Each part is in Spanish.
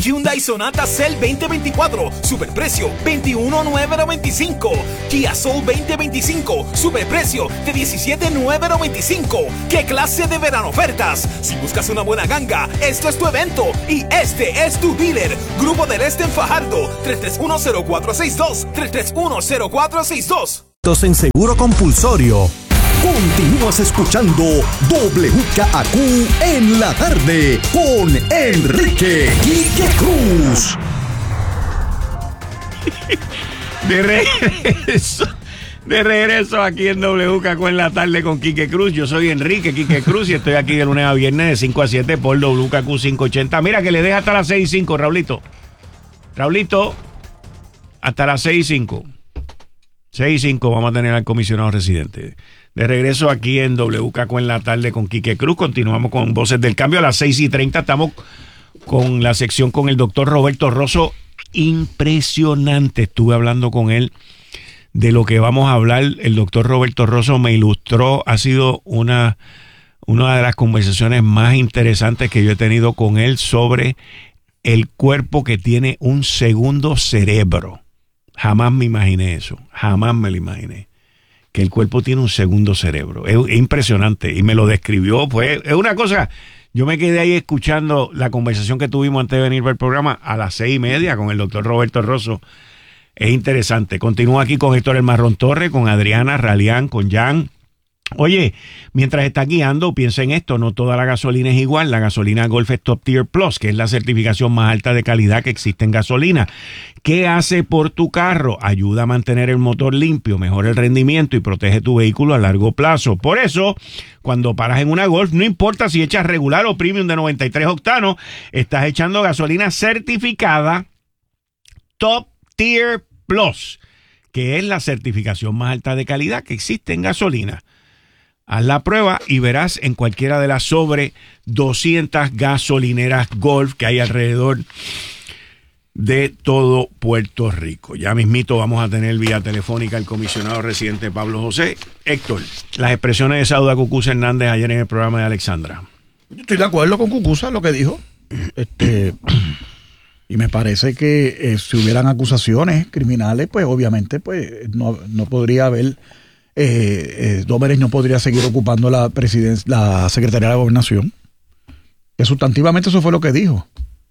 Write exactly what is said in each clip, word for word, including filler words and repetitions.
Hyundai Sonata Cell veinte veinticuatro, superprecio veintiuno mil novecientos noventa y cinco. Kia Soul veinte veinticinco, superprecio de diecisiete mil novecientos noventa y cinco. ¿Qué clase de verano ofertas? Si buscas una buena ganga, esto es tu evento y este es tu dealer. Grupo del Este en Fajardo, tres tres uno cero cuatro seis dos, tres tres uno cero cuatro seis dos. En Seguro Compulsorio. Continúas escuchando W K A Q en la tarde con Enrique Quique Cruz. De regreso, de regreso aquí en W K Q en la tarde con Quique Cruz. Yo soy Enrique Quique Cruz y estoy aquí de lunes a viernes de cinco a siete por W K Q quinientos ochenta. Mira que le deja hasta las seis y cinco, Raulito. Raulito, hasta las seis y cinco. seis y cinco vamos a tener al comisionado residente. De regreso aquí en W K Q en la tarde con Quique Cruz. Continuamos con Voces del Cambio. A las seis y treinta estamos con la sección con el doctor Roberto Rosso. Impresionante. Estuve hablando con él de lo que vamos a hablar. El doctor Roberto Rosso me ilustró. Ha sido una, una de las conversaciones más interesantes que yo he tenido con él sobre el cuerpo que tiene un segundo cerebro. Jamás me imaginé eso. Jamás me lo imaginé. Que el cuerpo tiene un segundo cerebro. Es, es impresionante. Y me lo describió. Pues es una cosa. Yo me quedé ahí escuchando la conversación que tuvimos antes de venir para el programa a las seis y media con el doctor Roberto Rosso. Es interesante. Continúo aquí con Héctor El Marrón Torre, con Adriana Ralián, con Jan. Oye, mientras estás guiando, piensa en esto, no toda la gasolina es igual. La gasolina Golf es Top Tier Plus, que es la certificación más alta de calidad que existe en gasolina. ¿Qué hace por tu carro? Ayuda a mantener el motor limpio, mejora el rendimiento y protege tu vehículo a largo plazo. Por eso, cuando paras en una Golf, no importa si echas regular o premium de noventa y tres octanos, estás echando gasolina certificada Top Tier Plus, que es la certificación más alta de calidad que existe en gasolina. Haz la prueba y verás en cualquiera de las sobre doscientas gasolineras Golf que hay alrededor de todo Puerto Rico. Ya mismito vamos a tener vía telefónica al comisionado residente Pablo José. Héctor, las expresiones de Sauda Cucuza Hernández ayer en el programa de Alexandra. Yo estoy de acuerdo con Cucuza, lo que dijo. Este, y me parece que eh, si hubieran acusaciones criminales, pues obviamente pues no, no podría haber... Eh, eh, Dómeres no podría seguir ocupando la presidencia, la Secretaría de la Gobernación. Que sustantivamente eso fue lo que dijo.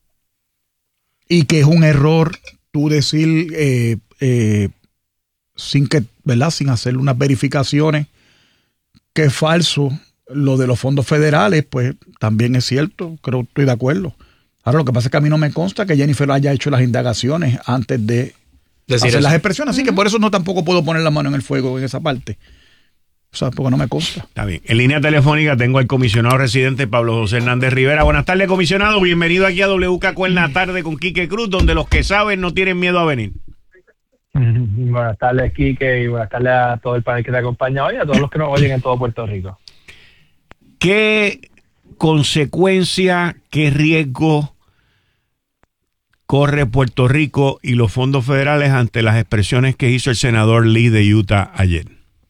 Y que es un error tú decir eh, eh, sin que, ¿verdad? Sin hacer unas verificaciones que es falso lo de los fondos federales, pues también es cierto, creo que estoy de acuerdo. Ahora lo que pasa es que a mí no me consta que Jennifer haya hecho las indagaciones antes de Decir hacer eso. Las expresiones, así uh-huh. que por eso no tampoco puedo poner la mano en el fuego en esa parte. O sea, porque no me consta. Está bien. En línea telefónica tengo al comisionado residente Pablo José Hernández Rivera. Buenas tardes, comisionado. Bienvenido aquí a W K Q en la tarde con Quique Cruz, donde los que saben no tienen miedo a venir. Buenas tardes, Quique, y buenas tardes a todo el panel que te acompaña hoy, a todos los que nos oyen en todo Puerto Rico. ¿Qué consecuencia, qué riesgo corre Puerto Rico y los fondos federales ante las expresiones que hizo el senador Lee de Utah ayer?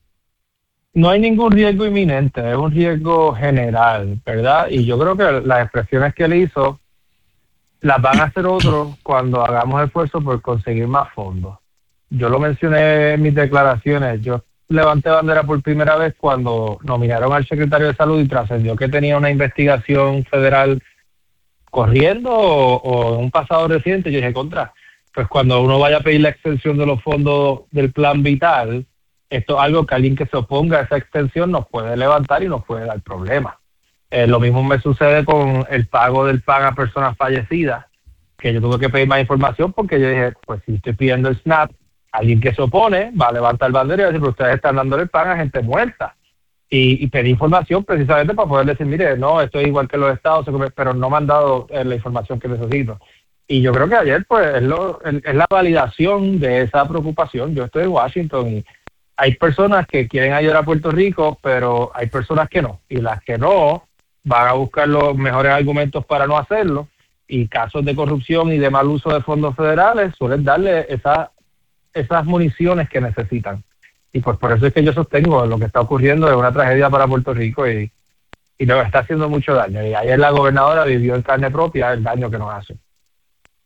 No hay ningún riesgo inminente, es un riesgo general, ¿verdad? Y yo creo que las expresiones que él hizo las van a hacer otros cuando hagamos esfuerzo por conseguir más fondos. Yo lo mencioné en mis declaraciones, yo levanté bandera por primera vez cuando nominaron al secretario de Salud y trascendió que tenía una investigación federal corriendo o, o en un pasado reciente. Yo dije, contra, pues cuando uno vaya a pedir la extensión de los fondos del plan vital, esto es algo que alguien que se oponga a esa extensión nos puede levantar y nos puede dar problemas. Eh, lo mismo me sucede con el pago del P A N a personas fallecidas, que yo tuve que pedir más información porque yo dije, pues si estoy pidiendo el SNAP, alguien que se opone va a levantar bandera y va a decir, pero ustedes están dándole el P A N a gente muerta. Y, y pedí información precisamente para poder decir, mire, no, esto es igual que los estados, pero no me han dado eh, la información que necesito. Y yo creo que ayer, pues, es, lo, es la validación de esa preocupación. Yo estoy en Washington y hay personas que quieren ayudar a Puerto Rico, pero hay personas que no. Y las que no van a buscar los mejores argumentos para no hacerlo. Y casos de corrupción y de mal uso de fondos federales suelen darle esa, esas municiones que necesitan. Y pues por eso es que yo sostengo lo que está ocurriendo es una tragedia para Puerto Rico y, y nos está haciendo mucho daño. Y ayer la gobernadora vivió en carne propia el daño que nos hace.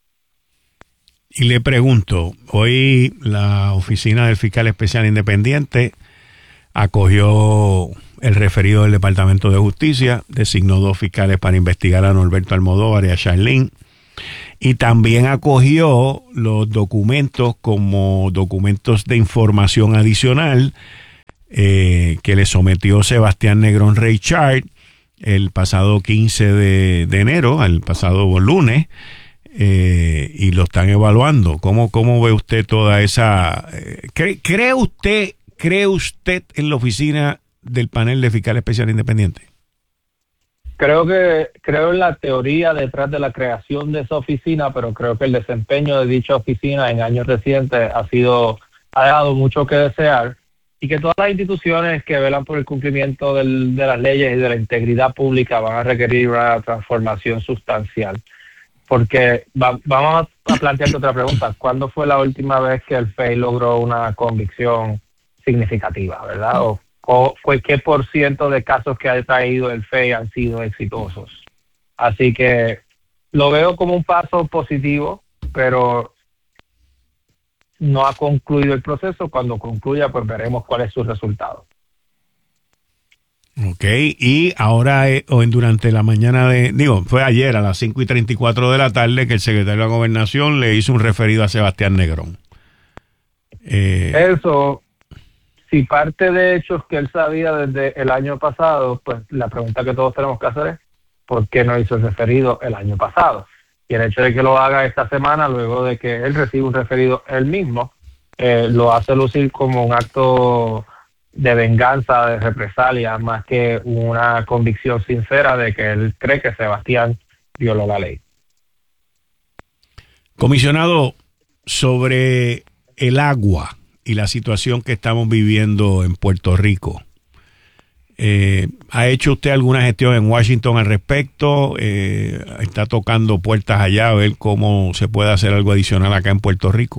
Y le pregunto, hoy la Oficina del Fiscal Especial Independiente acogió el referido del Departamento de Justicia, designó dos fiscales para investigar a Norberto Almodóvar y a Charlene, y también acogió los documentos como documentos de información adicional eh, que le sometió Sebastián Negrón Reichard el pasado quince de, de enero, el pasado lunes, eh, y lo están evaluando. ¿Cómo, cómo ve usted toda esa... Eh, ¿cree, ¿Cree usted cree usted en la oficina del panel de fiscal especial independiente? Creo que creo en la teoría detrás de la creación de esa oficina, pero creo que el desempeño de dicha oficina en años recientes ha sido ha dejado mucho que desear, y que todas las instituciones que velan por el cumplimiento del, de las leyes y de la integridad pública van a requerir una transformación sustancial. Porque va, vamos a plantearte otra pregunta. ¿Cuándo fue la última vez que el F E I logró una convicción significativa, verdad? ¿O, o fue qué por ciento de casos que ha traído el F E I han sido exitosos? Así que lo veo como un paso positivo, pero no ha concluido el proceso. Cuando concluya, pues veremos cuál es su resultado. Ok, y ahora eh, o en, durante la mañana de, digo, fue ayer a las cinco y treinta y cuatro de la tarde que el secretario de la Gobernación le hizo un referido a Sebastián Negrón. Eh, Eso, si parte de hechos que él sabía desde el año pasado, pues la pregunta que todos tenemos que hacer es ¿por qué no hizo el referido el año pasado? Y el hecho de que lo haga esta semana, luego de que él reciba un referido él mismo, eh, lo hace lucir como un acto de venganza, de represalia, más que una convicción sincera de que él cree que Sebastián violó la ley. Comisionado, sobre el agua y la situación que estamos viviendo en Puerto Rico, eh, ¿ha hecho usted alguna gestión en Washington al respecto? Eh, ¿Está tocando puertas allá a ver cómo se puede hacer algo adicional acá en Puerto Rico?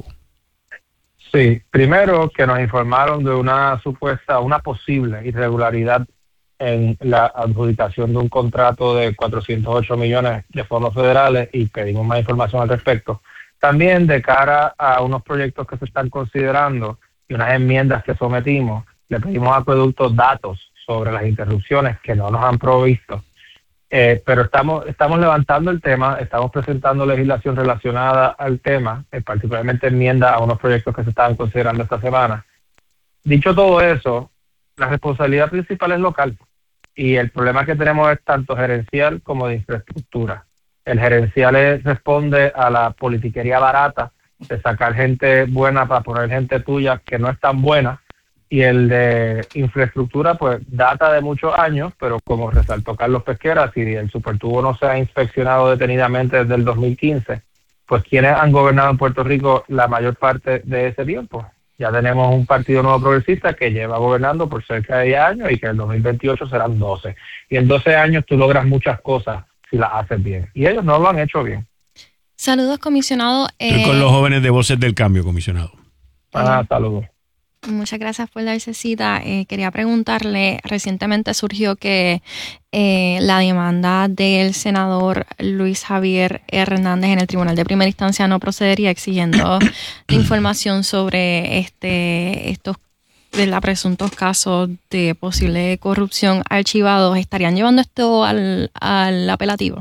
Sí, primero que nos informaron de una supuesta, una posible irregularidad en la adjudicación de un contrato de cuatrocientos ocho millones de fondos federales y pedimos más información al respecto. También de cara a unos proyectos que se están considerando y unas enmiendas que sometimos, le pedimos a Acueducto datos sobre las interrupciones que no nos han provisto. Eh, pero estamos estamos levantando el tema, estamos presentando legislación relacionada al tema, eh, particularmente enmienda a unos proyectos que se estaban considerando esta semana. Dicho todo eso, la responsabilidad principal es local y el problema que tenemos es tanto gerencial como de infraestructura. El gerencial es, responde a la politiquería barata de sacar gente buena para poner gente tuya que no es tan buena, y el de infraestructura pues data de muchos años, pero como resaltó Carlos Pesquera, si el supertubo no se ha inspeccionado detenidamente desde el dos mil quince, pues quienes han gobernado en Puerto Rico la mayor parte de ese tiempo. Ya tenemos un partido nuevo progresista que lleva gobernando por cerca de diez años y que en el dos mil veintiocho serán doce. Y en doce años tú logras muchas cosas si las haces bien. Y ellos no lo han hecho bien. Saludos, comisionado. Estoy eh, con los jóvenes de Voces del Cambio, comisionado. Ah, saludos. Muchas gracias por darse cita. Eh, quería preguntarle, recientemente surgió que eh, la demanda del senador Luis Javier Hernández en el Tribunal de Primera Instancia no procedería, exigiendo información sobre este estos de la presuntos casos de posible corrupción archivados. ¿Estarían llevando esto al, al apelativo?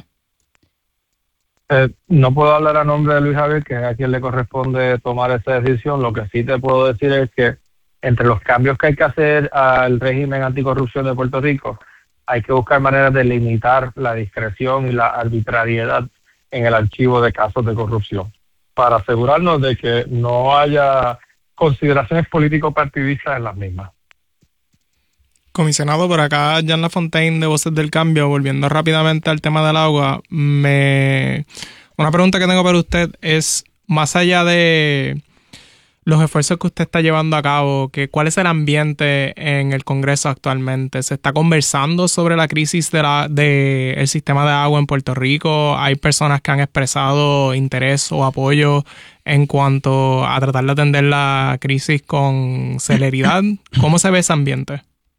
Eh, no puedo hablar a nombre de Luis Javier, que es a quien le corresponde tomar esa decisión. Lo que sí te puedo decir es que entre los cambios que hay que hacer al régimen anticorrupción de Puerto Rico, hay que buscar maneras de limitar la discreción y la arbitrariedad en el archivo de casos de corrupción, para asegurarnos de que no haya consideraciones político-partidistas en las mismas. Comisionado, por acá, Jan Lafontaine de Voces del Cambio, volviendo rápidamente al tema del agua, me... una pregunta que tengo para usted es, más allá de los esfuerzos que usted está llevando a cabo, que ¿cuál es el ambiente en el Congreso actualmente? ¿Se está conversando sobre la crisis de la, de el sistema de agua en Puerto Rico? ¿Hay personas que han expresado interés o apoyo en cuanto a tratar de atender la crisis con celeridad? ¿Cómo se ve ese ambiente?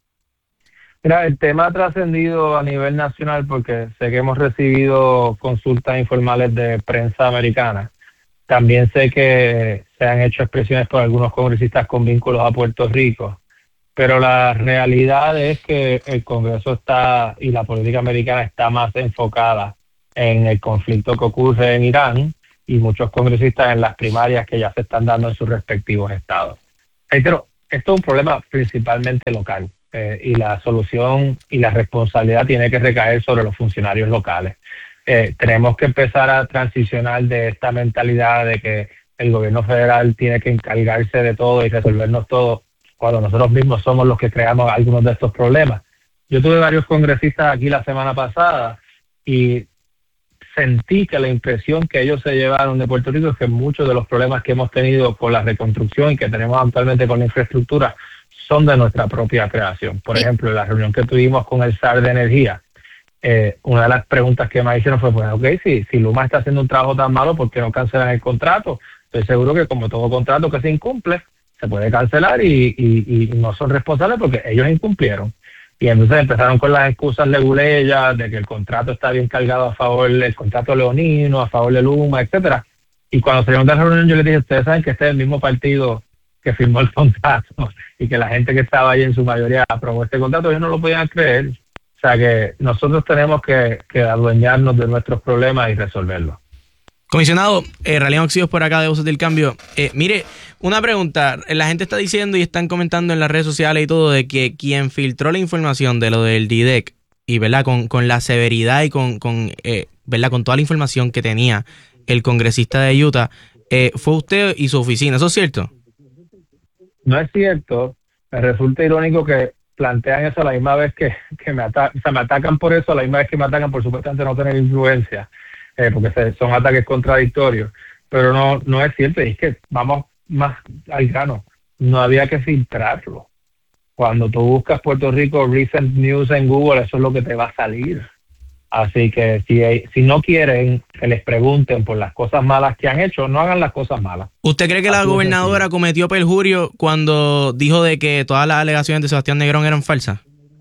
Mira, el tema ha trascendido a nivel nacional porque sé que hemos recibido consultas informales de prensa americana. También sé que se han hecho expresiones por algunos congresistas con vínculos a Puerto Rico, pero la realidad es que el Congreso está y la política americana está más enfocada en el conflicto que ocurre en Irán y muchos congresistas en las primarias que ya se están dando en sus respectivos estados. Pero esto es un problema principalmente local eh, y la solución y la responsabilidad tiene que recaer sobre los funcionarios locales. Eh, tenemos que empezar a transicionar de esta mentalidad de que el gobierno federal tiene que encargarse de todo y resolvernos todo cuando nosotros mismos somos los que creamos algunos de estos problemas. Yo tuve varios congresistas aquí la semana pasada y sentí que la impresión que ellos se llevaron de Puerto Rico es que muchos de los problemas que hemos tenido con la reconstrucción y que tenemos actualmente con la infraestructura son de nuestra propia creación. Por ejemplo, en la reunión que tuvimos con el S A R de Energía, Eh, una de las preguntas que me hicieron fue, pues, ok, si, si Luma está haciendo un trabajo tan malo, ¿por qué no cancelan el contrato? Estoy seguro que como todo contrato que se incumple, se puede cancelar y, y, y no son responsables porque ellos incumplieron. Y entonces empezaron con las excusas leguleyas de que el contrato está bien cargado a favor del contrato leonino, a favor de Luma, etcétera. Y cuando salieron de la reunión yo les dije, ustedes saben que este es el mismo partido que firmó el contrato y que la gente que estaba ahí en su mayoría aprobó este contrato, ellos no lo podían creer. O sea que nosotros tenemos que, que adueñarnos de nuestros problemas y resolverlos. Comisionado, eh, Rallian Oxidos por acá de Voces del Cambio. Eh, mire, una pregunta. La gente está diciendo y están comentando en las redes sociales y todo de que quien filtró la información de lo del D D E C y, ¿verdad?, con, con la severidad y con, con, eh, ¿verdad?, con toda la información que tenía el congresista de Utah, eh, fue usted y su oficina. ¿Eso es cierto? No es cierto. Me resulta irónico que plantean eso a la misma vez que, que me, ata o sea, me atacan por eso, a la misma vez que me atacan por supuestamente no tener influencia, eh, porque se, son ataques contradictorios. Pero no no es cierto, y es que vamos más al grano, no había que filtrarlo. Cuando tú buscas Puerto Rico Recent News en Google, eso es lo que te va a salir. Así que si, hay, si no quieren que les pregunten por las cosas malas que han hecho, no hagan las cosas malas. ¿Usted cree que la gobernadora cometió perjurio cuando dijo de que todas las alegaciones de Sebastián Negrón eran falsas?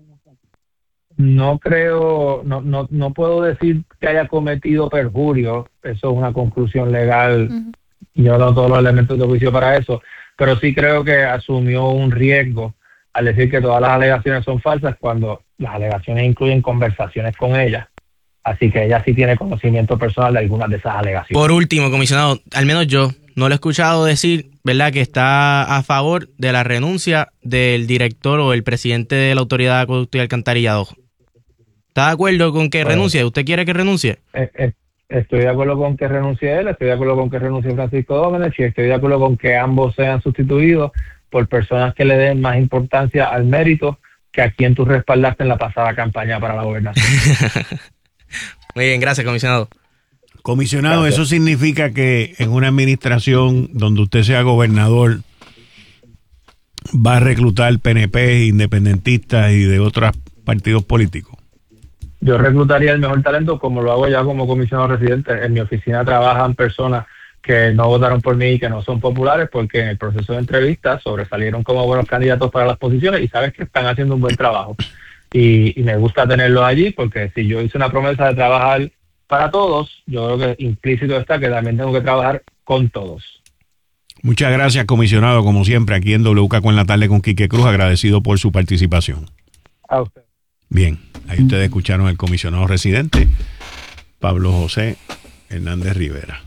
No creo, no, no, no puedo decir que haya cometido perjurio. Eso es una conclusión legal. Uh-huh. Yo no tengo todos los elementos de juicio para eso, pero sí creo que asumió un riesgo al decir que todas las alegaciones son falsas cuando las alegaciones incluyen conversaciones con ella. Así que ella sí tiene conocimiento personal de algunas de esas alegaciones. Por último, comisionado, al menos yo no lo he escuchado decir, ¿verdad?, que está a favor de la renuncia del director o el presidente de la Autoridad de Acueducto y Alcantarillado. ¿Está de acuerdo con que pues, renuncie? ¿Usted quiere que renuncie? Eh, eh, estoy de acuerdo con que renuncie él, estoy de acuerdo con que renuncie Francisco Domenech y estoy de acuerdo con que ambos sean sustituidos por personas que le den más importancia al mérito que a quien tú respaldaste en la pasada campaña para la gobernación. Muy bien, gracias, comisionado. Comisionado, Gracias. ¿eso significa que en una administración donde usted sea gobernador va a reclutar P N P, independentistas y de otros partidos políticos? Yo reclutaría el mejor talento como lo hago ya como comisionado residente. En mi oficina trabajan personas que no votaron por mí y que no son populares porque en el proceso de entrevistas sobresalieron como buenos candidatos para las posiciones y sabes que están haciendo un buen trabajo. Y, y me gusta tenerlos allí porque si yo hice una promesa de trabajar para todos, yo creo que implícito está que también tengo que trabajar con todos. Muchas gracias, comisionado, como siempre, aquí en W K con la tarde con Quique Cruz, agradecido por su participación. A usted. Bien, ahí ustedes escucharon al comisionado residente, Pablo José Hernández Rivera.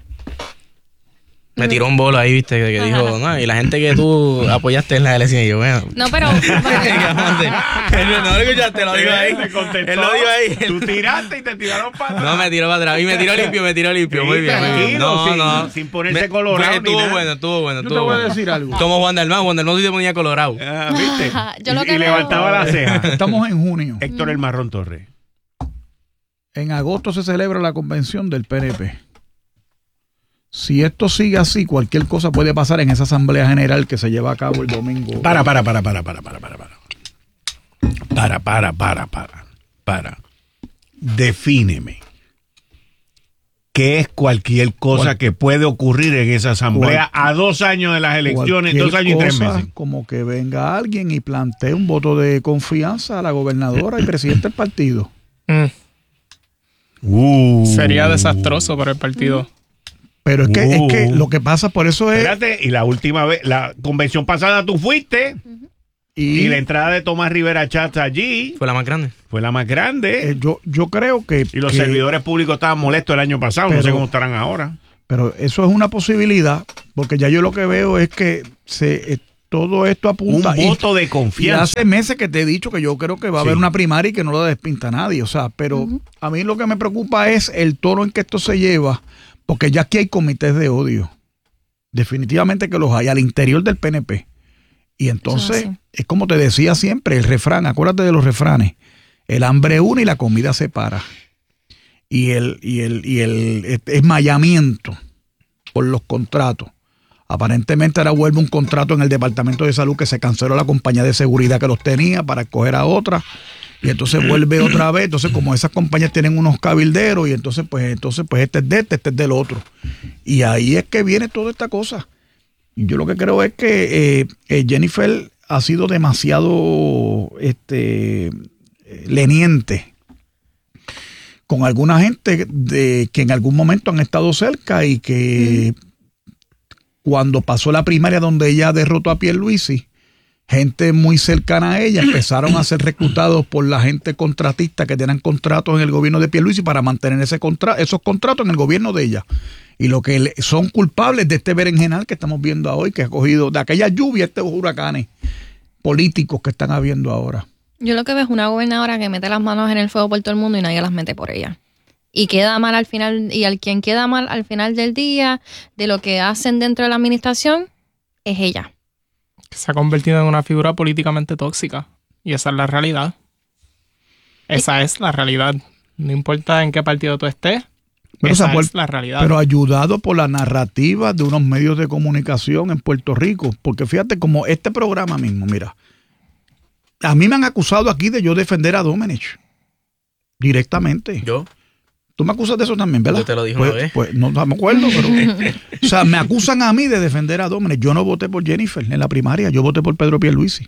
Me tiró un bolo ahí, viste, que dijo, no, y la gente que tú apoyaste en las elecciones, y yo, bueno. No, pero... no lo escuchaste, lo digo ahí. Él lo dijo ahí. Tú tiraste y te tiraron para atrás. No, me tiró para atrás. Y me tiró limpio, me tiró limpio. Muy bien, muy bien. No, sin, no. Sin ponerse me, colorado. Estuvo ni bueno, nada. estuvo bueno, Yo estuvo te voy bueno. a decir algo. Como Juan Dalmán, Juan Dalmán sí se ponía colorado. Ah, ¿viste? Yo lo y, que y veo- levantaba la ceja. Estamos en junio. Héctor El Marrón Torres. En agosto se celebra la convención del P N P. Si esto sigue así, cualquier cosa puede pasar en esa asamblea general que se lleva a cabo el domingo. Para, para, para, para, para, para, para, para. Para, para, para, para, para. Defíneme. ¿Qué es cualquier cosa Cual- que puede ocurrir en esa asamblea Cual- a dos años de las elecciones, Cualquier dos años y tres cosa, meses? como que venga alguien y plantee un voto de confianza a la gobernadora y presidente del partido. Mm, Uh. sería desastroso para el partido. Pero es que, Uh. es que lo que pasa por eso es... Espérate, y la última vez, la convención pasada tú fuiste y, Y la entrada de Tomás Rivera Chatz allí Fue la más grande. fue la más grande. eh, yo, yo creo que... y los que- servidores públicos estaban molestos el año pasado, no Pero- sé cómo estarán ahora. Pero eso es una posibilidad, porque ya yo lo que veo es que se eh, todo esto Un apunta... y- voto de Y confianza. hace meses que te he dicho que yo creo que va a Sí. haber una primaria y que no la despinta nadie. O sea, pero Ujú. a mí lo que me preocupa es el tono en que esto se lleva, porque ya aquí hay comités de odio. Definitivamente que los hay al interior del P N P. Y entonces, Eso es así. es como te decía siempre, el refrán, acuérdate de los refranes. El hambre une y la comida separa. Y el, y el, y el esmayamiento por los contratos. Aparentemente ahora vuelve un contrato en el Departamento de Salud que se canceló la compañía de seguridad que los tenía para escoger a otra. Y entonces vuelve otra vez. Entonces, como esas compañías tienen unos cabilderos, y entonces, pues, entonces, pues, este es de este, este es del otro. Y ahí es que viene toda esta cosa. Y yo lo que creo es que eh, eh, Jennifer ha sido demasiado este, eh, leniente con alguna gente de que en algún momento han estado cerca y que cuando pasó la primaria donde ella derrotó a Pierluisi, gente muy cercana a ella empezaron a ser reclutados por la gente contratista que tenían contratos en el gobierno de Pierluisi para mantener ese contra esos contratos en el gobierno de ella. Y lo que le- son culpables de este berenjenal que estamos viendo hoy, que ha cogido de aquella lluvia, estos huracanes políticos que están habiendo ahora. Yo lo que veo es una gobernadora que mete las manos en el fuego por todo el mundo y nadie las mete por ella. Y queda mal al final, y al quien queda mal al final del día de lo que hacen dentro de la administración es ella. Se ha convertido en una figura políticamente tóxica. Y esa es la realidad. Esa es la realidad. No importa en qué partido tú estés, Pero, esa o sea, por- es la realidad. pero ayudado por la narrativa de unos medios de comunicación en Puerto Rico. Porque fíjate, como este programa mismo, mira, a mí me han acusado aquí de yo defender a Domenech directamente. Yo. Tú me acusas de eso también, ¿verdad? Yo te lo dije pues, una vez. Pues no, no me acuerdo, pero... o sea, me acusan a mí de defender a Domenech. Yo no voté por Jennifer en la primaria, yo voté por Pedro Pierluisi.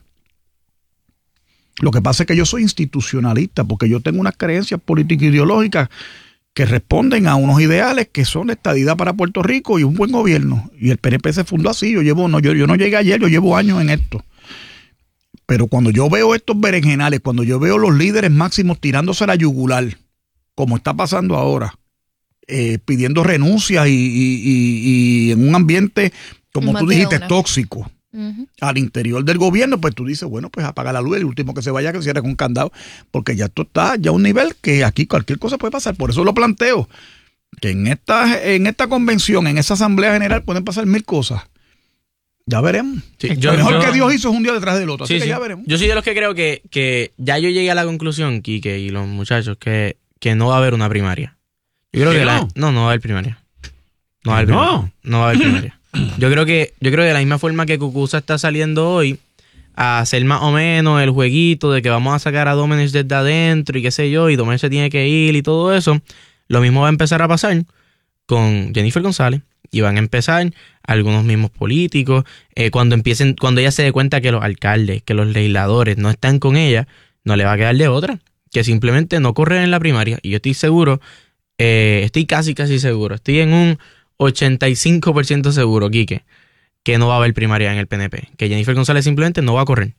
Lo que pasa es que yo soy institucionalista porque yo tengo unas creencias políticas e ideológicas que responden a unos ideales que son la estadidad para Puerto Rico y un buen gobierno. Y el P N P se fundó así. Yo llevo, no, yo, yo no llegué ayer, yo llevo años en esto. Pero cuando yo veo estos berenjenales, cuando yo veo los líderes máximos tirándose a la yugular, como está pasando ahora, eh, pidiendo renuncias y, y- y- y en un ambiente, como Más tú de dijiste, una. tóxico, Ujú. al interior del gobierno, pues tú dices, bueno, pues apaga la luz, el último que se vaya que cierre con candado, porque ya esto está ya a un nivel que aquí cualquier cosa puede pasar. Por eso lo planteo, que en esta, en esta convención, en esa asamblea general pueden pasar mil cosas. Ya veremos. Sí, Es yo, Lo mejor yo- que Dios hizo es un día detrás del otro, así Sí, que sí. ya veremos. Yo soy de los que creo que, que ya yo llegué a la conclusión, Quique y los muchachos, que, que no va a haber una primaria. Yo creo ¿Que que la, no? no, no va a haber primaria. No va a haber ¿No? primaria. No va a haber primaria. Yo creo que, yo creo que de la misma forma que Cucuza está saliendo hoy a hacer más o menos el jueguito de que vamos a sacar a Domenech desde adentro y qué sé yo, y Domenech se tiene que ir y todo eso, lo mismo va a empezar a pasar con Jennifer González. Y van a empezar algunos mismos políticos. Eh, cuando empiecen, cuando ella se dé cuenta que los alcaldes, que los legisladores no están con ella, no le va a quedar de otra que simplemente no correr en la primaria. Y yo estoy seguro, eh, estoy casi casi seguro, estoy en un ochenta y cinco por ciento seguro, Quique, que no va a haber primaria en el P N P. Que Jennifer González simplemente no va a correr.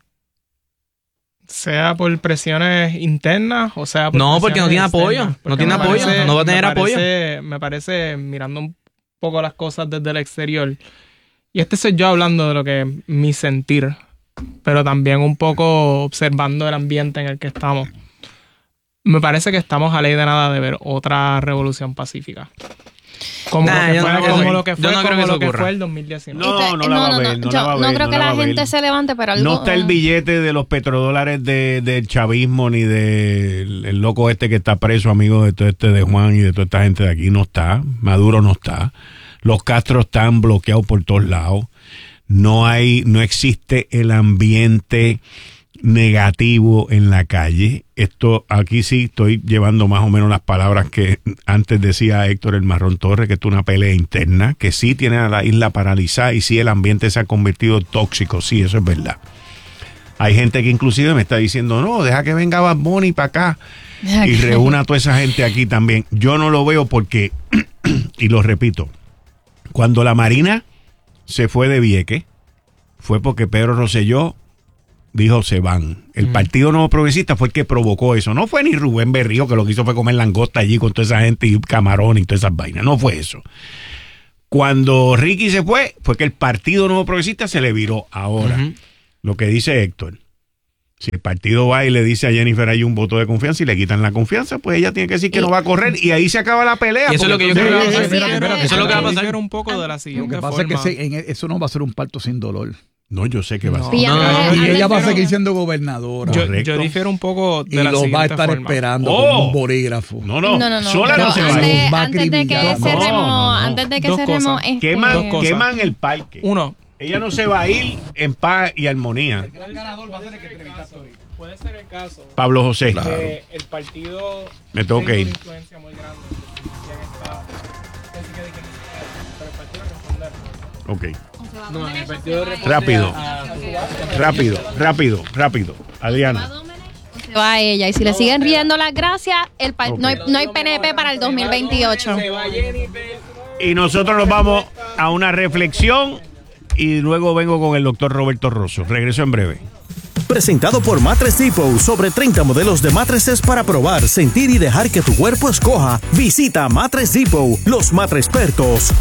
Sea por presiones internas o sea por No, porque no presiones tiene apoyo. externas. No Porque tiene me apoyo, no va a tener me apoyo. parece- Me parece, mirando un poco las cosas desde el exterior, y este soy yo hablando de lo que es mi sentir, pero también un poco observando el ambiente en el que estamos. Me parece que estamos a ley de nada de ver otra revolución pacífica. Como Nah, lo que yo no fue, creo que como eso- lo que yo fue, no creo como que eso lo que ocurra. fue el dos mil diecinueve. No, Y te- no la va a ver, no yo la va a no ver, creo no que la la va a gente ver. se levante, pero algo... No está el billete de los petrodólares de, del chavismo ni del el loco este que está preso, amigo de todo este de Juan y de toda esta gente de aquí. No está. Maduro no está. Los Castro están bloqueados por todos lados. No hay, no existe el ambiente negativo en la calle. Esto aquí sí estoy llevando más o menos las palabras que antes decía Héctor el Marrón Torres, que esto es una pelea interna, que sí tiene a la isla paralizada y sí el ambiente se ha convertido tóxico, sí, eso es verdad. Hay gente que inclusive me está diciendo, no, deja que venga Bad Bunny para acá y reúna a toda esa gente aquí también. Yo no lo veo porque, y lo repito, Cuando la Marina se fue de Vieques, fue porque Pedro Rosselló dijo se van. El mm. Partido Nuevo Progresista fue el que provocó eso. No fue ni Rubén Berrío, que lo que hizo fue comer langosta allí con toda esa gente y camarón y todas esas vainas. No fue eso. Cuando Ricky se fue, fue que el Partido Nuevo Progresista se le viró. Ahora, uh-huh. lo que dice Héctor, si el partido va y le dice a Jennifer hay un voto de confianza y le quitan la confianza, pues ella tiene que decir que y, no va a correr y ahí se acaba la pelea. Y eso es lo que yo creo que va a pasar. Eso es lo que va a pasar. Un poco de la siguiente Lo que pasa forma. es que se, en, eso no va a ser un parto sin dolor. No, yo sé que va no. a ser. No, no, no, y yo ella va a difiero, seguir siendo gobernadora. Yo, yo difiero un poco de y la lo siguiente va a estar forma. esperando oh. con un bolígrafo. No, no, no, no, no. sola no, no se va. Antes, va a antes de que no, cerremos, no, no. antes de que Dos cerremos, cosas. este, Queman, queman el parque. Uno. Ella no se va a ir en paz y armonía. El gran ganador va a ser el que entrevistaste hoy. Puede ser el caso. Pablo José. Claro. Que el partido me tengo que ir. Una influencia muy grande. Está, pero el partido responder. Ok. No, el partido rápido, rápido, rápido, rápido. Adriana. Se va a ella. Y si le siguen riendo las gracias, el pa- okay. no, hay, no hay P N P para el dos mil veintiocho. Y nosotros nos vamos a una reflexión y luego vengo con el doctor Roberto Rosso. Regreso en breve. Presentado por Mattress Depot, sobre treinta modelos de mattresses para probar, sentir y dejar que tu cuerpo escoja. Visita Mattress Depot, los matres expertos.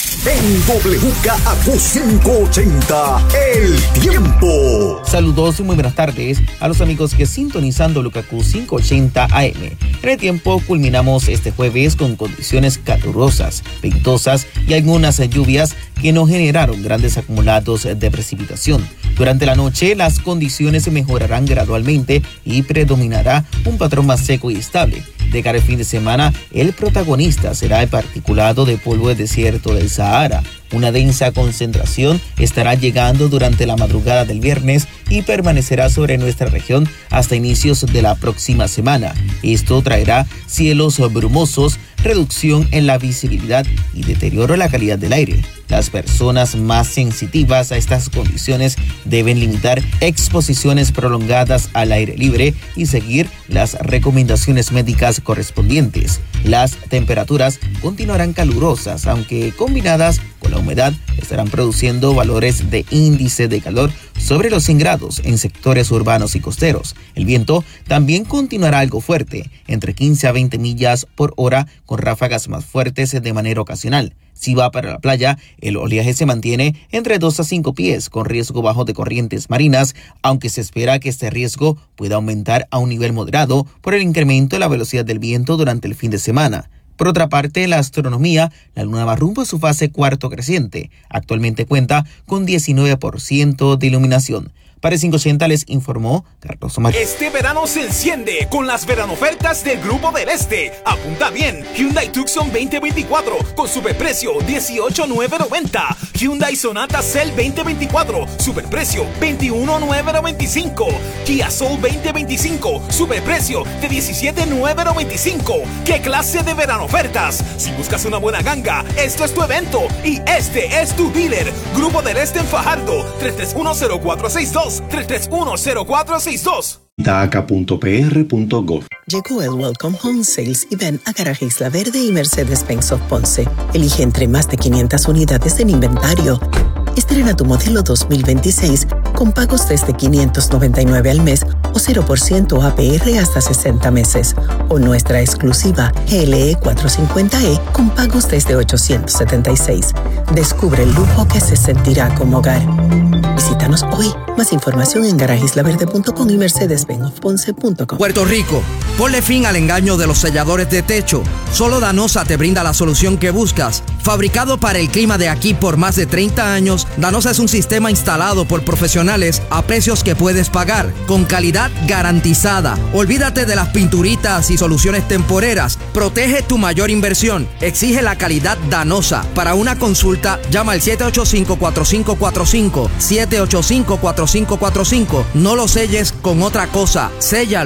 En W K A Q quinientos ochenta, el tiempo. Saludos y muy buenas tardes a los amigos que sintonizan W K A Q quinientos ochenta A M. En el tiempo culminamos este jueves con condiciones calurosas, ventosas y algunas lluvias que no generaron grandes acumulados de precipitación. Durante la noche las condiciones mejorarán gradualmente y predominará un patrón más seco y estable. De cara al fin de semana, el protagonista será el particulado de polvo de desierto del Sahara. Una densa concentración estará llegando durante la madrugada del viernes y permanecerá sobre nuestra región hasta inicios de la próxima semana. Esto traerá cielos brumosos, reducción en la visibilidad y deterioro en la calidad del aire. Las personas más sensitivas a estas condiciones deben limitar exposiciones prolongadas al aire libre y seguir las recomendaciones médicas correspondientes. Las temperaturas continuarán calurosas, aunque combinadas con la humedad estarán produciendo valores de índice de calor sobre los cien grados en sectores urbanos y costeros. El viento también continuará algo fuerte, entre quince a veinte millas por hora, con ráfagas más fuertes de manera ocasional. Si va para la playa, el oleaje se mantiene entre dos a cinco pies, con riesgo bajo de corrientes marinas, aunque se espera que este riesgo pueda aumentar a un nivel moderado por el incremento de la velocidad del viento durante el fin de semana. Por otra parte, la astronomía, la luna va rumbo a su fase cuarto creciente. Actualmente cuenta con diecinueve por ciento de iluminación. Para quinientos ochenta les informó Carlos Omar. Este verano se enciende con las veranofertas del Grupo del Este. Apunta bien, Hyundai Tucson veinte veinticuatro con superprecio dieciocho mil novecientos noventa. Hyundai Sonata Cell veinte veinticuatro, superprecio veintiuno mil novecientos veinticinco. Kia Soul veinte veinticinco, superprecio de diecisiete mil novecientos veinticinco. ¿Qué clase de veranofertas? Si buscas una buena ganga, esto es tu evento y este es tu dealer. Grupo del Este en Fajardo, tres tres uno cero cuatro seis dos. tres tres uno cero cuatro seis dos. daca punto p r punto gov. Llegó el Welcome Home Sales y ven a Garaje Isla Verde y Mercedes-Benz of Ponce. Elige entre más de quinientas unidades en inventario. Estrena tu modelo dos mil veintiséis con pagos desde quinientos noventa y nueve al mes o cero por ciento A P R hasta sesenta meses. O nuestra exclusiva G L E cuatrocientos cincuenta E con pagos desde ochocientos setenta y seis. Descubre el lujo que se sentirá como hogar. Visítanos hoy. Más información en garaje isla verde punto com y mercedes benz of ponce punto com. Puerto Rico, ponle fin al engaño de los selladores de techo. Solo Danosa te brinda la solución que buscas. Fabricado para el clima de aquí por más de treinta años, Danosa es un sistema instalado por profesionales a precios que puedes pagar, con calidad garantizada. Olvídate de las pinturitas y soluciones temporeras. Protege tu mayor inversión. Exige la calidad Danosa. Para una consulta, llama al siete ocho cinco, cuatro cinco cuatro cinco, siete ocho cinco, cuatro cinco cuatro cinco. No lo selles con otra cosa, séllalo.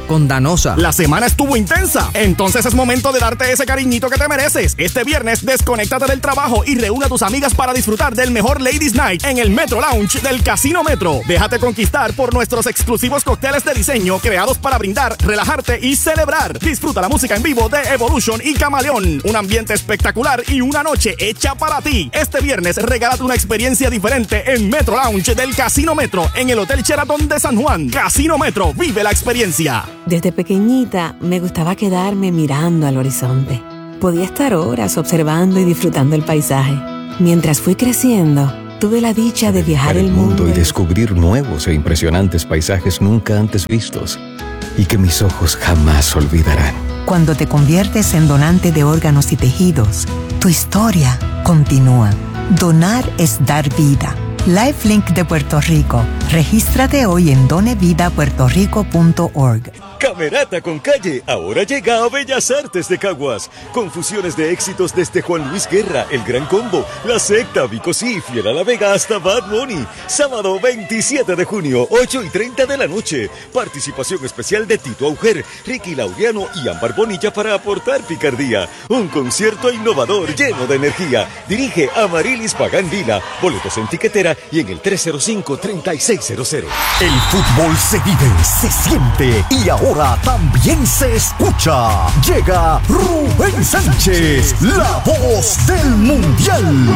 con Danosa. La semana estuvo intensa, entonces es momento de darte ese cariñito que te mereces. Este viernes, desconéctate del trabajo y reúne a tus amigas para disfrutar del mejor Ladies Night en el Metro Lounge del Casino Metro. Déjate conquistar por nuestros exclusivos cócteles de diseño creados para brindar, relajarte y celebrar. Disfruta la música en vivo de Evolution y Camaleón. Un ambiente espectacular y una noche hecha para ti. Este viernes, regálate una experiencia diferente en Metro Lounge del Casino Metro en el Hotel Sheraton de San Juan. Casino Metro, vive la experiencia. Desde pequeñita me gustaba quedarme mirando al horizonte. Podía estar horas observando y disfrutando el paisaje. Mientras fui creciendo, tuve la dicha de viajar el mundo y descubrir nuevos e impresionantes paisajes nunca antes vistos y que mis ojos jamás olvidarán. Cuando te conviertes en donante de órganos y tejidos, tu historia continúa. Donar es dar vida. LifeLink de Puerto Rico. Regístrate hoy en done vida puerto rico punto org. Camerata con Calle ahora llega a Bellas Artes de Caguas. Con fusiones de éxitos desde Juan Luis Guerra, El Gran Combo, La Secta, Vico Sí, Fiel a la Vega hasta Bad Bunny. Sábado veintisiete de junio, ocho y treinta de la noche. Participación especial de Tito Auger, Ricky Laureano y Ámbar Bonilla para aportar picardía. Un concierto innovador lleno de energía. Dirige Amarilis Pagán Vila. Boletos en tiquetera y en el tres cero cinco, treinta y seis cero cero. El fútbol se vive, se siente y ahora también se escucha. Llega Rubén Sánchez, la voz del Mundial.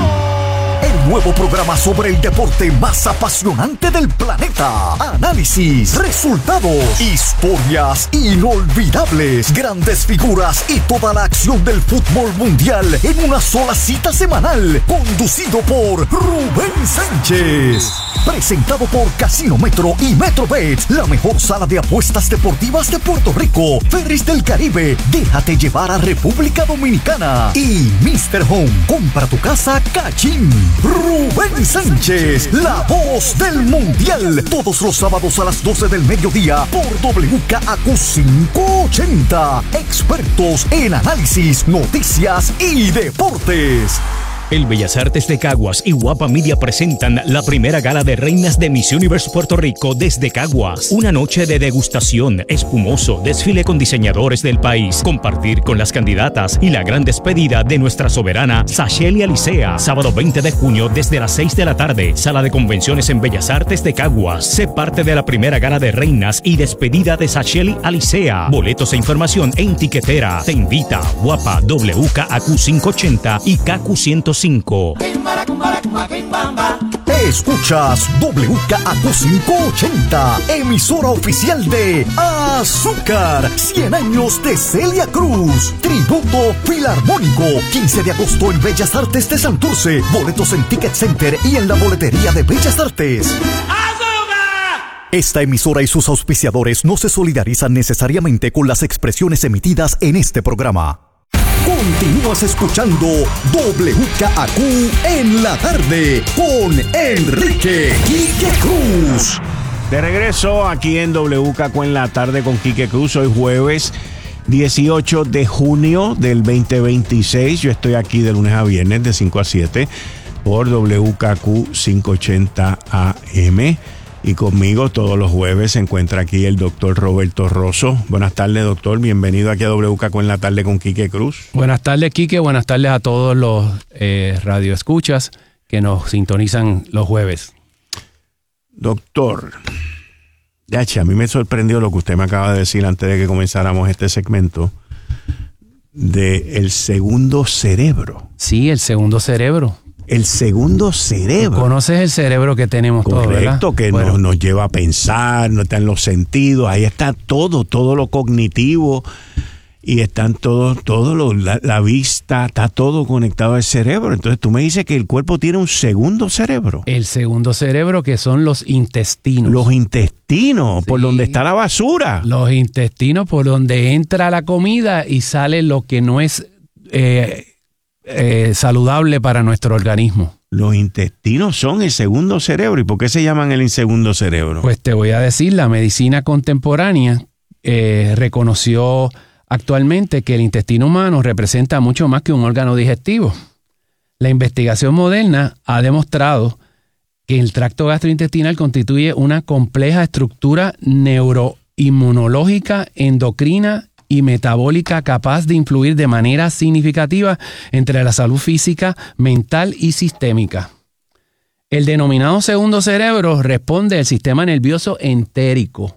El nuevo programa sobre el deporte más apasionante del planeta. Análisis, resultados, historias inolvidables, grandes figuras y toda la acción del fútbol mundial en una sola cita semanal. Conducido por Rubén Sánchez. Presentado por Casino Metro y MetroBet, la mejor sala de apuestas deportivas de Puerto Rico. Ferris del Caribe, déjate llevar a República Dominicana. Y mister Home, compra tu casa Cachín. Rubén Sánchez, la voz del Mundial. Todos los sábados a las doce del mediodía por W K A Q quinientos ochenta. Expertos en análisis, noticias y deportes. El Bellas Artes de Caguas y Guapa Media presentan la primera gala de reinas de Miss Universe Puerto Rico desde Caguas. Una noche de degustación, espumoso, desfile con diseñadores del país, compartir con las candidatas y la gran despedida de nuestra soberana Sacheli Alicea. Sábado veinte de junio desde las seis de la tarde, Sala de Convenciones en Bellas Artes de Caguas. Sé parte de la primera gala de reinas y despedida de Sacheli Alicea. Boletos e información en tiquetera. Te invita Guapa, W K A Q quinientos ochenta y K Q ciento cinco. Escuchas W K A Q quinientos ochenta, emisora oficial de Azúcar, cien años de Celia Cruz, tributo filarmónico, quince de agosto en Bellas Artes de Santurce, boletos en Ticket Center y en la boletería de Bellas Artes. Esta emisora y sus auspiciadores no se solidarizan necesariamente con las expresiones emitidas en este programa. Continúas escuchando W K A Q en la tarde con Enrique Quique Cruz. De regreso aquí en W K Q en la tarde con Quique Cruz. Hoy jueves dieciocho de junio del veinte veintiséis. Yo estoy aquí de lunes a viernes de cinco a siete por W K Q quinientos ochenta A M. Y conmigo todos los jueves se encuentra aquí el doctor Roberto Rosso. Buenas tardes, doctor. Bienvenido aquí a W K Q en la tarde con Quique Cruz. Buenas tardes, Quique. Buenas tardes a todos los eh, radioescuchas que nos sintonizan los jueves. Doctor, ya, che, a mí me sorprendió lo que usted me acaba de decir antes de que comenzáramos este segmento de el segundo cerebro. Sí, el segundo cerebro. El segundo cerebro. ¿Conoces el cerebro que tenemos todos, verdad? Correcto, que bueno. nos, nos lleva a pensar, no están los sentidos, ahí está todo, todo lo cognitivo y están todo, todo lo, la, la vista, está todo conectado al cerebro. Entonces tú me dices que el cuerpo tiene un segundo cerebro. El segundo cerebro, que son los intestinos. Los intestinos, sí. Por donde está la basura. Los intestinos, por donde entra la comida y sale lo que no es eh, Eh, saludable para nuestro organismo. Los intestinos son el segundo cerebro. ¿Y por qué se llaman el segundo cerebro? Pues te voy a decir, la medicina contemporánea eh, reconoció actualmente que el intestino humano representa mucho más que un órgano digestivo. La investigación moderna ha demostrado que el tracto gastrointestinal constituye una compleja estructura neuro inmunológica, endocrina y metabólica capaz de influir de manera significativa entre la salud física, mental y sistémica. El denominado segundo cerebro responde al sistema nervioso entérico.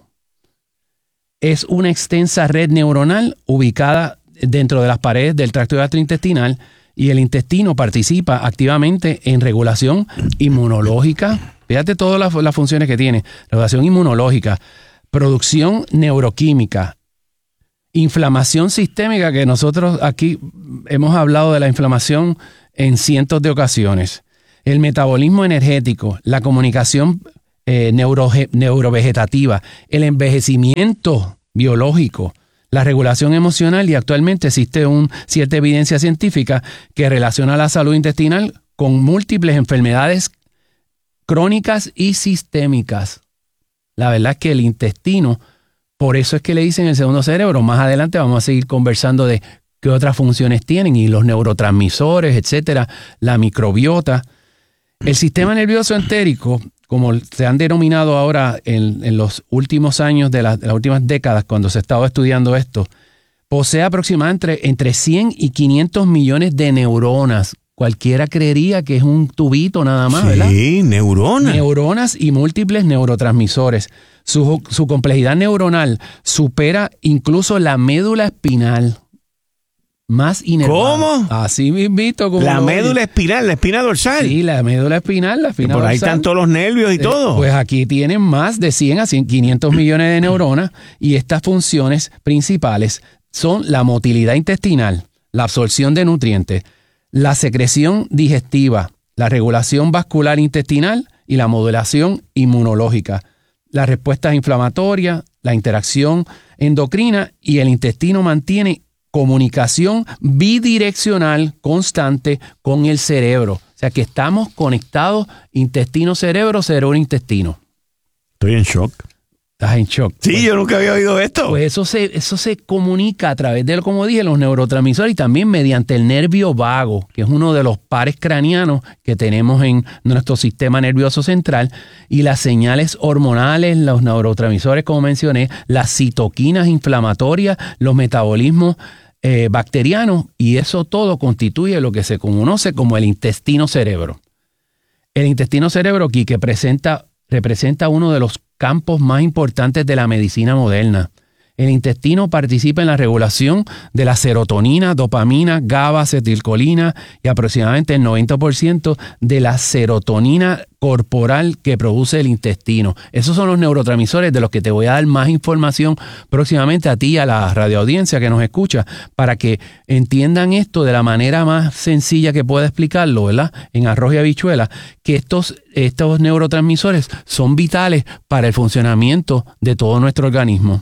Es una extensa red neuronal ubicada dentro de las paredes del tracto gastrointestinal y el intestino participa activamente en regulación inmunológica. Fíjate todas las, las funciones que tiene. Regulación inmunológica, producción neuroquímica, inflamación sistémica, que nosotros aquí hemos hablado de la inflamación en cientos de ocasiones. El metabolismo energético, la comunicación eh, neuro, neurovegetativa, el envejecimiento biológico, la regulación emocional, y actualmente existe una cierta evidencia científica que relaciona la salud intestinal con múltiples enfermedades crónicas y sistémicas. La verdad es que el intestino, por eso es que le dicen el segundo cerebro. Más adelante vamos a seguir conversando de qué otras funciones tienen y los neurotransmisores, etcétera, la microbiota. El sistema nervioso entérico, como se han denominado ahora en, en los últimos años de, la, de las últimas décadas, cuando se estaba estudiando esto, posee aproximadamente entre, entre cien y quinientos millones de neuronas. Cualquiera creería que es un tubito nada más, sí, ¿verdad? Sí, neuronas. Neuronas y múltiples neurotransmisores. Su, su complejidad neuronal supera incluso la médula espinal. Más inervada. ¿Cómo? Así mismito. Como la lo médula oye. espinal, la espina dorsal. Sí, la médula espinal, la espina por dorsal. ahí están todos los nervios y eh, todo. Pues aquí tienen más de cien a quinientos millones de neuronas y estas funciones principales son la motilidad intestinal, la absorción de nutrientes, la secreción digestiva, la regulación vascular intestinal y la modulación inmunológica, las respuestas inflamatorias, la interacción endocrina, y el intestino mantiene comunicación bidireccional constante con el cerebro. O sea que estamos conectados intestino-cerebro, cerebro-intestino. Estoy en shock. Estás en shock. Sí, pues, yo nunca había oído esto. Pues eso se, eso se comunica a través de, como dije, los neurotransmisores y también mediante el nervio vago, que es uno de los pares craneanos que tenemos en nuestro sistema nervioso central, y las señales hormonales, los neurotransmisores, como mencioné, las citoquinas inflamatorias, los metabolismos eh, bacterianos, y eso todo constituye lo que se conoce como el intestino-cerebro. El intestino-cerebro aquí que presenta, representa uno de los campos más importantes de la medicina moderna. El intestino participa en la regulación de la serotonina, dopamina, GABA, acetilcolina y aproximadamente el noventa por ciento de la serotonina corporal que produce el intestino. Esos son los neurotransmisores de los que te voy a dar más información próximamente a ti y a la radioaudiencia que nos escucha, para que entiendan esto de la manera más sencilla que pueda explicarlo, ¿verdad? En arroz y habichuela, que estos, estos neurotransmisores son vitales para el funcionamiento de todo nuestro organismo.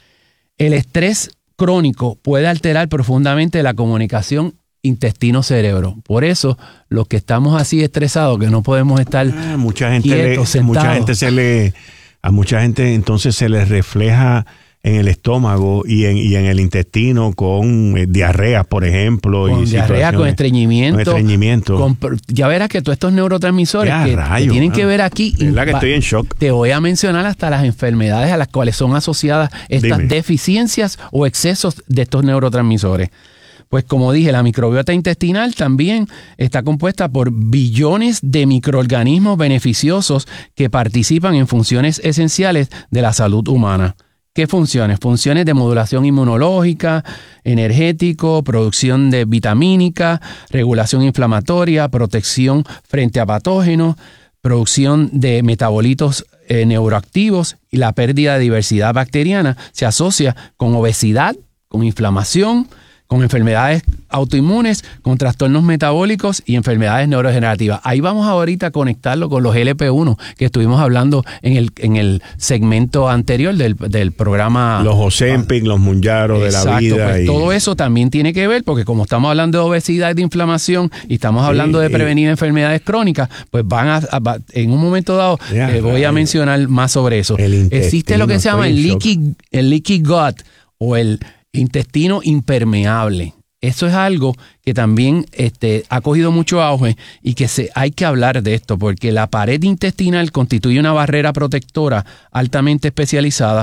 El estrés crónico puede alterar profundamente la comunicación intestino-cerebro. Por eso, los que estamos así estresados, que no podemos estar ah, mucha gente quietos, le, sentados. Mucha gente se le, a mucha gente entonces se les refleja en el estómago y en, y en el intestino con eh, diarreas, por ejemplo. Con y diarrea, con estreñimiento. Con estreñimiento. Con, ya verás que todos estos neurotransmisores que, rayo, que tienen man. que ver aquí. Es verdad que estoy en shock. Te voy a mencionar hasta las enfermedades a las cuales son asociadas estas Dime. deficiencias o excesos de estos neurotransmisores. Pues como dije, la microbiota intestinal también está compuesta por billones de microorganismos beneficiosos que participan en funciones esenciales de la salud humana. ¿Qué funciones? Funciones de modulación inmunológica, energético, producción de vitamínica, regulación inflamatoria, protección frente a patógenos, producción de metabolitos eh, neuroactivos, y la pérdida de diversidad bacteriana se asocia con obesidad, con inflamación, con enfermedades autoinmunes, con trastornos metabólicos y enfermedades neurodegenerativas. Ahí vamos ahorita a conectarlo con los L P uno que estuvimos hablando en el, en el segmento anterior del, del programa. Los Ozempic, los Mounjaro de la vida. Pues y... todo eso también tiene que ver, porque como estamos hablando de obesidad y de inflamación y estamos hablando Sí, de prevenir y... enfermedades crónicas, pues van a, a en un momento dado Ya, eh, voy a mencionar más sobre eso. Existe lo que se llama el leaky, el leaky gut o el intestino impermeable. Eso es algo que también este, ha cogido mucho auge y que se, hay que hablar de esto, porque la pared intestinal constituye una barrera protectora altamente especializada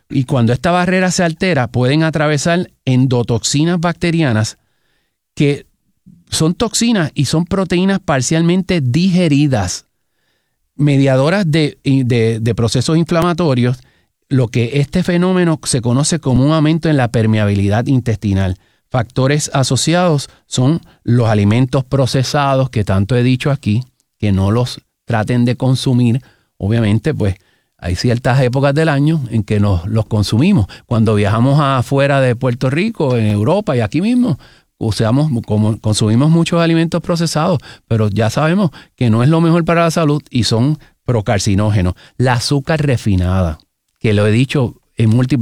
Y cuando esta barrera se altera, pueden atravesar endotoxinas bacterianas que son toxinas y son proteínas parcialmente digeridas, mediadoras de, de, de procesos inflamatorios, lo que este fenómeno se conoce como un aumento en la permeabilidad intestinal. Factores asociados son los alimentos procesados, que tanto he dicho aquí, que no los traten de consumir. Obviamente, pues, hay ciertas épocas del año en que nos los consumimos. Cuando viajamos afuera de Puerto Rico, en Europa y aquí mismo, usamos, como, consumimos muchos alimentos procesados, pero ya sabemos que no es lo mejor para la salud y son procarcinógenos. La azúcar refinada, que lo he dicho en múltiples